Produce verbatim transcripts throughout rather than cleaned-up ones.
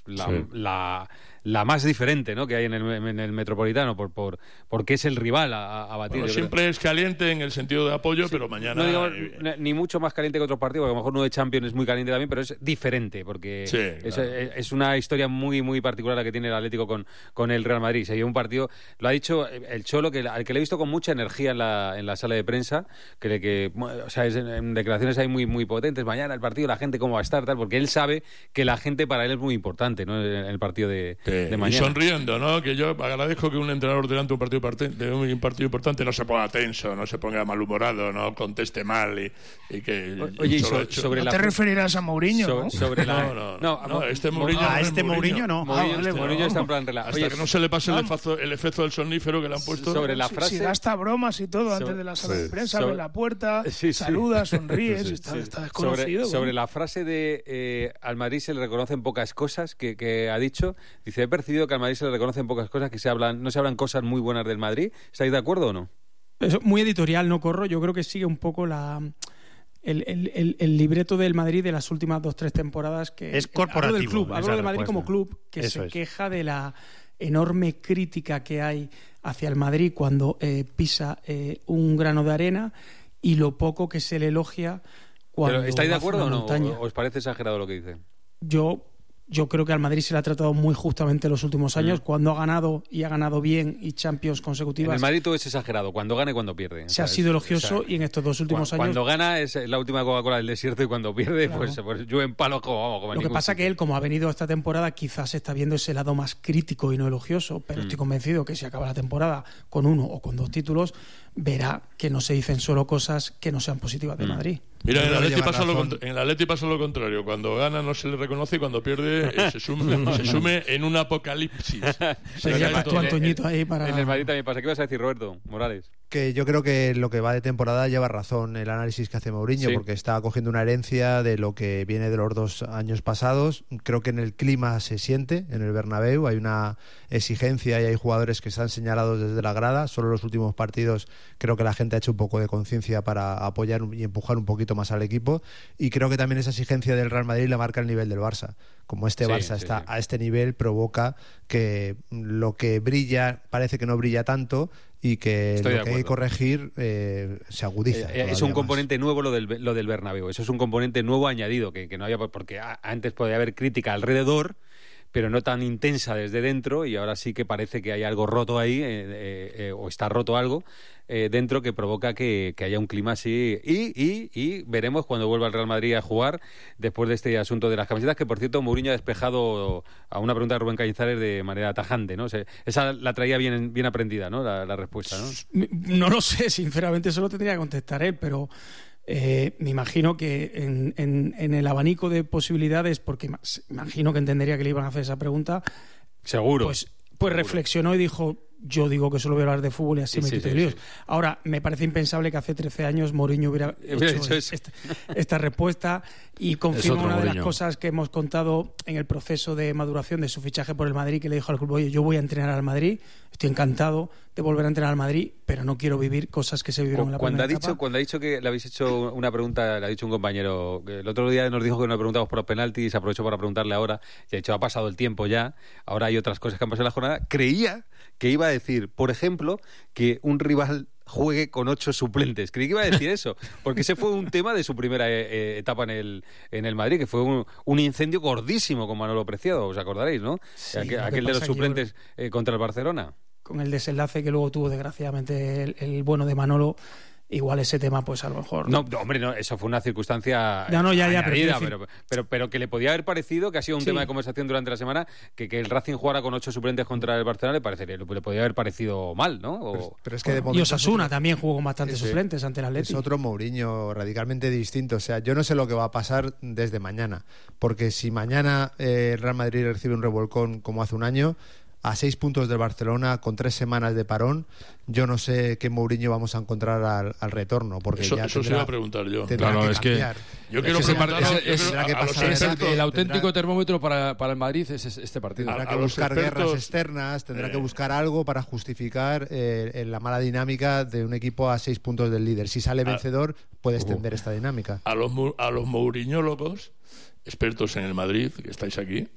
la, sí. la, la más diferente, ¿no?, que hay en el, en el Metropolitano, por, por porque es el rival a, a batir. Bueno, siempre creo. Es caliente en el sentido de apoyo, sí, pero mañana... No digo eh, ni mucho más caliente que otros partidos, porque a lo mejor uno de Champions es muy caliente también, pero es diferente, porque sí, es, claro. es una historia muy muy particular la que tiene el Atlético con, con el Real Madrid. Se dio un partido, lo ha dicho el Cholo, que al que le he visto con mucha energía en la, en la sala de prensa, que, que o sea, es, en declaraciones ahí muy, muy potentes, mañana el partido, la gente cómo va a estar, tal, porque él sabe que la gente para él es muy importante, ¿no?, en el partido de, sí, de mañana. Y sonriendo, ¿no?, que yo agradezco que un entrenador delante de un partido, parte, de un partido importante no se ponga tenso, no se ponga malhumorado, no conteste mal y, y que... Oye, y so, sobre, sobre no la... te referirás a Mourinho, so, ¿no? Sobre la... No, no, no, no, este Mourinho ah, no este Mourinho no. Mourinho, Ah, vale, este Mourinho no. está en plan relajado. Hasta Oye, que no se le pase el efecto, el efecto del somnífero que le han puesto. Sobre la Si, frase... si gasta bromas y todo sobre, antes de la sala sí, de prensa, sobre, abre la puerta, sí, sí. saluda, sonríe, sí, está, sí. está desconocido. Sobre, sobre la frase de eh, al Madrid se le reconocen pocas cosas que, que ha dicho, dice, he percibido que al Madrid se le reconocen pocas cosas, que se hablan, no se hablan cosas muy buenas del Madrid. ¿Estáis de acuerdo o no? Eso, muy editorial, no corro. Yo creo que sigue un poco la... El, el, el, el libreto del Madrid de las últimas dos tres temporadas, que es corporativo. Hablo del club, hablo del Madrid respuesta. como club, que Eso se es. queja de la enorme crítica que hay hacia el Madrid cuando eh, pisa eh, un grano de arena y lo poco que se le elogia cuando... ¿Pero estáis de acuerdo o no? Montaña. ¿O os parece exagerado lo que dice? Yo... Yo creo que al Madrid se le ha tratado muy justamente en los últimos años, mm. cuando ha ganado y ha ganado bien y Champions consecutivas. En el Madrid todo es exagerado, cuando gana y cuando pierde. Se o sea, ha sido es, elogioso, o sea, y en estos dos últimos cuando, años... Cuando gana es la última Coca-Cola del desierto y cuando pierde, claro, pues, pues llueve en palos como vamos. Como Lo que pasa es que él, como ha venido esta temporada, quizás está viendo ese lado más crítico y no elogioso, pero mm. estoy convencido que si acaba la temporada con uno o con dos títulos, verá que no se dicen solo cosas que no sean positivas de mm. Madrid. Mira, en el, Atleti pasa lo, en el Atleti pasa lo contrario. Cuando gana no se le reconoce y cuando pierde eh, se, sume, se sume en un apocalipsis. Se llama tu Antoñito ahí para... En el Madrid también pasa. ¿Qué vas a decir, Roberto Morales? Que yo creo que lo que va de temporada lleva razón el análisis que hace Mourinho, sí, porque está cogiendo una herencia de lo que viene de los dos años pasados. Creo que en el clima se siente, en el Bernabéu hay una exigencia y hay jugadores que están señalados desde la grada. Solo en los últimos partidos creo que la gente ha hecho un poco de conciencia para apoyar y empujar un poquito más al equipo, y creo que también esa exigencia del Real Madrid le marca el nivel del Barça. Como este sí, Barça sí, está sí. a este nivel, provoca que lo que brilla parece que no brilla tanto y que Estoy lo que hay que corregir eh, se agudiza. Eh, es un más. componente nuevo lo del, lo del Bernabéu, eso es un componente nuevo añadido, que, que no había, porque antes podía haber crítica alrededor, pero no tan intensa desde dentro, y ahora sí que parece que hay algo roto ahí, eh, eh, eh, o está roto algo eh, dentro que provoca que, que haya un clima así. Y, y, y veremos cuando vuelva el Real Madrid a jugar, después de este asunto de las camisetas, que por cierto Mourinho ha despejado a una pregunta de Rubén Cañizares de manera tajante, ¿no? O sea, esa la traía bien, bien aprendida, ¿no? La, la respuesta, ¿no? No lo sé, sinceramente, eso lo tendría que contestar él, pero... Eh, me imagino que en, en, en el abanico de posibilidades, porque me imagino que entendería que le iban a hacer esa pregunta, seguro, pues, pues seguro. reflexionó y dijo, yo digo que solo voy a hablar de fútbol y así sí, me sí, quito sí, líos. sí. Ahora, me parece impensable que hace trece años Mourinho hubiera hecho, hecho esta, esta respuesta, y confirma una de Mourinho. las cosas que hemos contado en el proceso de maduración de su fichaje por el Madrid, que le dijo al club, oye, yo voy a entrenar al Madrid, estoy encantado de volver a entrenar al Madrid, pero no quiero vivir cosas que se vivieron en la cuando primera ha dicho etapa. Cuando ha dicho que le habéis hecho una pregunta, le ha dicho un compañero, que el otro día nos dijo que nos preguntamos por los penaltis y se aprovechó para preguntarle ahora, y ha dicho, ha pasado el tiempo ya, ahora hay otras cosas que han pasado en la jornada. Creía que iba a decir, por ejemplo, que un rival juegue con ocho suplentes. Creí que iba a decir eso, porque ese fue un tema de su primera eh, etapa en el en el Madrid, que fue un, un incendio gordísimo con Manolo Preciado, ¿os acordaréis, no? Sí, aquel aquel de los suplentes eh, contra el Barcelona. Con el desenlace que luego tuvo, desgraciadamente, el, el bueno de Manolo, igual ese tema, pues a lo mejor... No, no hombre, no, eso fue una circunstancia no, no, ya, ya, añadida, pero, pero, pero, pero que le podía haber parecido, que ha sido un sí. tema de conversación durante la semana, que, que el Racing jugara con ocho suplentes contra el Barcelona le parecería, le podía haber parecido mal, ¿no? O, pero, pero es que de y Osasuna otro, también jugó con bastantes ese, suplentes ante el Atleti. Es otro Mourinho radicalmente distinto. O sea, yo no sé lo que va a pasar desde mañana, porque si mañana eh, el Real Madrid recibe un revolcón como hace un año, a seis puntos del Barcelona, con tres semanas de parón, yo no sé qué Mourinho vamos a encontrar al, al retorno, porque eso, ya eso tendrá, se iba a preguntar yo. Claro, que es que yo quiero es preguntar es, es, es el, el auténtico termómetro para, para el Madrid es este partido. Tendrá a, que a buscar expertos, guerras externas, tendrá eh, que buscar algo para justificar eh, la mala dinámica de un equipo a seis puntos del líder. Si sale vencedor, puede extender uh, esta dinámica. A los, a los mouriñólogos, expertos en el Madrid, que estáis aquí,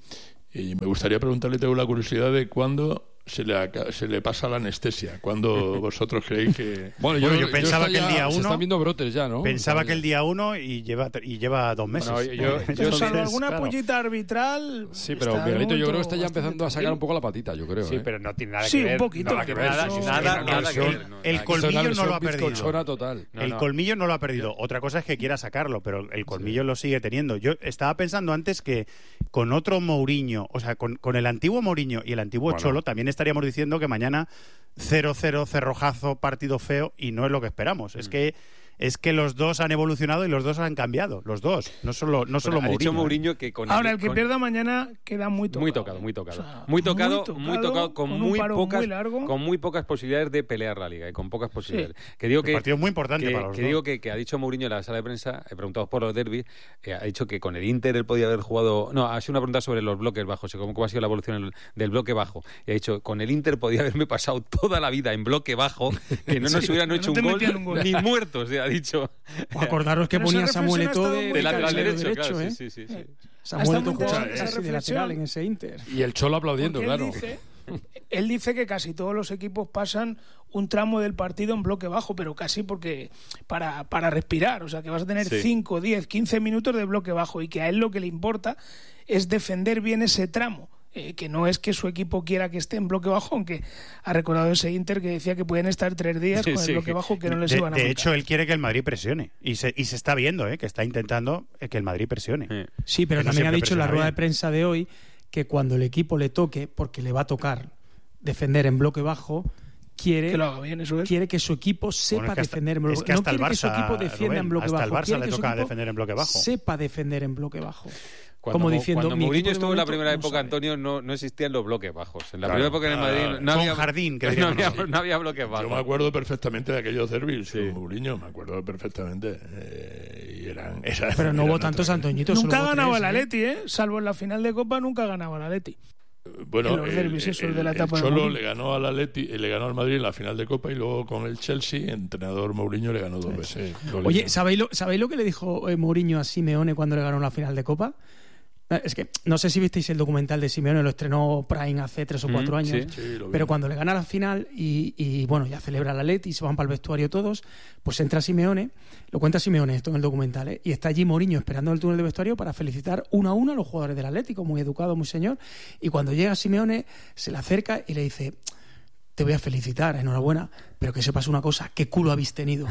Y me gustaría preguntarle, tengo la curiosidad de cuándo se le, aca- se le pasa la anestesia. ¿Cuándo vosotros creéis que...? Bueno, Bueno, yo pensaba que el día Se uno- están viendo brotes ya, ¿no? Pensaba que el día uno y lleva y lleva dos meses. Bueno, yo- yo- Pero salvo Entonces, alguna claro. pollita arbitral. Sí, pero está de Miguelito, yo momento creo que está ya bastante empezando a sacar tranquilo. un poco la patita, yo creo. Sí, ¿eh? pero no tiene nada que Sí, ver. un poquito, Nada que pero ver. eso- Nada, Sí, nada, pero nada que eso- ver. no, el nada que col- Es una colmillo no lesión lo ha perdido. bizcochona total. No, el no. colmillo no lo ha perdido. Otra cosa es que quiera sacarlo, pero el colmillo lo sigue teniendo. Yo estaba pensando antes que con otro Mourinho, o sea, con, con el antiguo Mourinho y el antiguo Bueno. Cholo, también estaríamos diciendo que mañana cero cero, cerrojazo, partido feo, y no es lo que esperamos. Es que es que los dos han evolucionado y los dos han cambiado. Los dos, no solo, no solo Bueno, ha dicho Mourinho. ¿eh? Mourinho que con Ahora, el que con- pierda mañana queda muy tocado. Muy tocado, muy tocado. O sea, muy tocado, muy tocado, con, un muy parón pocas, muy largo. con muy pocas posibilidades de pelear la liga, y con pocas posibilidades. Que digo El que partido es muy importante que, para los que dos. digo que, que ha dicho Mourinho en la sala de prensa, he preguntado por los derbis, eh, ha dicho que con el Inter él podía haber jugado, no, ha sido una pregunta sobre los bloques bajos, cómo, cómo ha sido la evolución del, del bloque bajo, y ha dicho, con el Inter podía haberme pasado toda la vida en bloque bajo, que no nos Sí, hubieran que no hecho te un gol, metían un gol. ni muertos, ya ha dicho. O acordaros que Pero ponía esa Samuel reflexión ha Eto'o estado de, muy De lateral interesante, derecho, claro, ¿eh? sí, sí, sí. sí. Samuel Está Eto'o muy jugaba interesante esa casi de reflexión. lateral en ese Inter. Y el Cholo aplaudiendo, Porque claro. Él dice, él dice que casi todos los equipos pasan un tramo del partido en bloque bajo, pero casi porque para, para respirar. O sea, que vas a tener Sí. cinco, diez, quince minutos de bloque bajo y que a él lo que le importa es defender bien ese tramo. Eh, que no es que su equipo quiera que esté en bloque bajo, aunque ha recordado ese Inter que decía que pueden estar tres días Sí, con el sí. bloque bajo que no les de, iban a de montar. hecho, él quiere que el Madrid presione. Y se, y se está viendo, ¿eh? Que está intentando eh, que el Madrid presione. Sí. Sí, pero Que no también ha siempre dicho en la presiona rueda de bien. prensa de hoy que cuando el equipo le toque, porque le va a tocar defender en bloque bajo, quiere que lo haga bien, eso es. quiere que su equipo sepa Bueno, es que hasta- defender en bloque es que bajo. hasta No el quiere que su Barça, equipo defienda Rubén, en bloque hasta bajo. el Barça quiere le que su toca equipo defender en bloque bajo. Sepa defender en bloque bajo. Cuando, Como diciendo, cuando mi Mourinho equipo de estuvo en la momento primera no época, sabe. Antonio, no, no existían los bloques bajos. En la Claro. primera época en el Madrid Ah, no con había, jardín, que no diríamos había, nosotros. no había bloques Yo bajos. me acuerdo perfectamente de aquellos derbis Sí. con Mourinho, me acuerdo perfectamente. Eh, y eran, eran- Pero no eran hubo tantos otra- Antoñitos. Nunca solo hubo ganaba el tres, ¿eh? Atleti, ¿eh? Salvo en la final de Copa, nunca ganaba el Atleti. Bueno, en los derbis, el, esos de la el- etapa el de Cholo Mourinho. le ganó al Atleti, le ganó al Madrid en la final de Copa y luego con el Chelsea, entrenador Mourinho le ganó dos veces. Oye, ¿sabéis lo, ¿sabéis lo que le dijo eh, Mourinho a Simeone cuando le ganó la final de Copa? Eh, Es que no sé si visteis el documental de Simeone, lo estrenó Prime hace tres o cuatro Mm, años. sí. Sí, lo vi. Pero cuando le gana la final y, y, bueno, ya celebra la Leti y se van para el vestuario todos, pues entra Simeone, lo cuenta Simeone esto en el documental, ¿eh? Y está allí Mourinho esperando en el túnel de vestuario para felicitar uno a uno a los jugadores del Atlético, muy educado, muy señor. Y cuando llega Simeone, se le acerca y le dice: te voy a felicitar, enhorabuena, pero que sepas una cosa, ¿qué culo habéis tenido?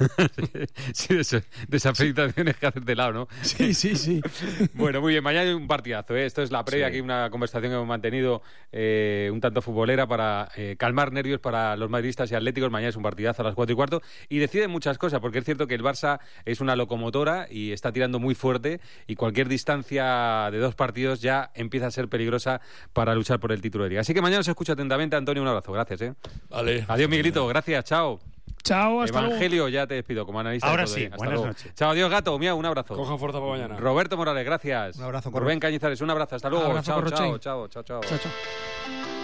Sí, de, eso- de esas felicitaciones que haces de lado, ¿no? Sí, sí, sí. Bueno, muy bien, mañana hay un partidazo, ¿eh? Esto es la previa, Sí. aquí una conversación que hemos mantenido eh, un tanto futbolera para eh, calmar nervios para los madridistas y atléticos. Mañana es un partidazo a las cuatro y cuarto y deciden muchas cosas, porque es cierto que el Barça es una locomotora y está tirando muy fuerte y cualquier distancia de dos partidos ya empieza a ser peligrosa para luchar por el título de liga. Así que mañana os escucho atentamente, Antonio, un abrazo, gracias, ¿eh? Vale. Adiós, Miguelito, gracias, chao. Chao, hasta luego. Evangelio, ya te despido como analista. Ahora de todo, sí, ¿eh? Hasta buenas luego. noches. Chao, adiós, gato, mía, un abrazo. Cojan fuerza para mañana. Roberto Morales, gracias. Un abrazo, Rubén Corro. Cañizares, un abrazo, hasta luego. Abrazo, chao, Corrochín. chao, chao, chao, chao. Chao, chao.